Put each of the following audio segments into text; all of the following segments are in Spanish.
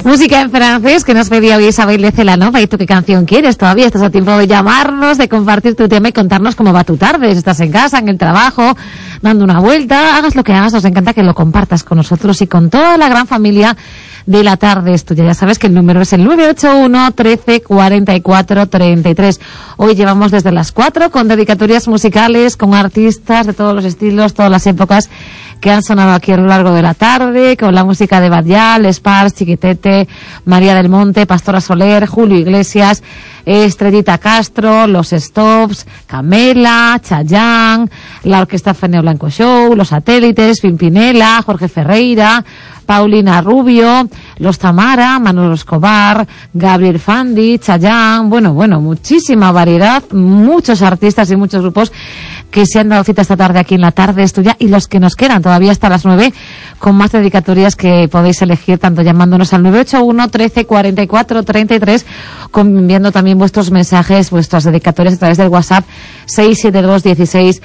Música en francés que nos pedía hoy Isabel de Celanova. ¿Y tú qué canción quieres? Todavía estás a tiempo de llamarnos, de compartir tu tema y contarnos cómo va tu tarde. Si estás en casa, en el trabajo, dando una vuelta, hagas lo que hagas, nos encanta que lo compartas con nosotros y con toda la gran familia de La Tarde es Tuya. Ya sabes que el número es el 981 13 44 33. Hoy llevamos desde las 4 con dedicatorias musicales, con artistas de todos los estilos, todas las épocas que han sonado aquí a lo largo de la tarde, con la música de Badial, Spars, Chiquitete, María del Monte, Pastora Soler, Julio Iglesias, Estrellita Castro, Los Stops, Camela, Chayanne, la Orquesta Feneo Blanco Show, Los Satélites, Pimpinela, Jorge Ferreira, Paulina Rubio, Los Tamara, Manolo Escobar, Gabriel Fandi, Chayanne, bueno, muchísima variedad, muchos artistas y muchos grupos que se han dado cita esta tarde aquí en La Tarde es Tuya, y los que nos quedan todavía hasta las 9 con más dedicatorias que podéis elegir tanto llamándonos al 981 13 44 33 como enviando también vuestros mensajes, vuestras dedicatorias a través del WhatsApp 672 16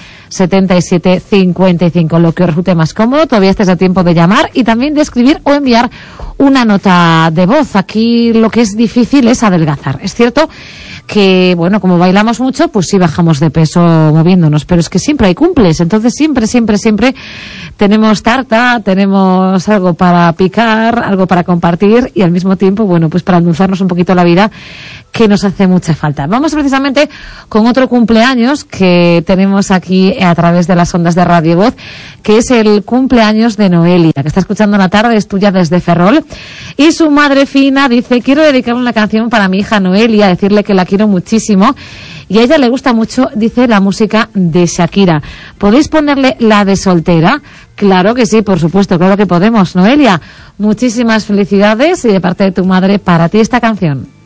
77 55, lo que os resulte más cómodo. Todavía estáis a tiempo de llamar y también de escribir o enviar una nota de voz. Aquí lo que es difícil es adelgazar. Es cierto que, bueno, como bailamos mucho, pues sí bajamos de peso moviéndonos, pero es que siempre hay cumples, entonces siempre tenemos tarta, tenemos algo para picar, algo para compartir y al mismo tiempo, bueno, pues para endulzarnos un poquito la vida, que nos hace mucha falta. Vamos precisamente con otro cumpleaños que tenemos aquí a través de las ondas de Radio Voz, que es el cumpleaños de Noelia, que está escuchando La Tarde es Tuya desde Ferrol, y su madre Fina dice: quiero dedicarle una canción para mi hija Noelia, decirle que la quiero muchísimo, y a ella le gusta mucho, dice, la música de Shakira. ¿Podéis ponerle la de Soltera? Claro que sí, por supuesto, claro que podemos. Noelia, muchísimas felicidades y de parte de tu madre para ti esta canción.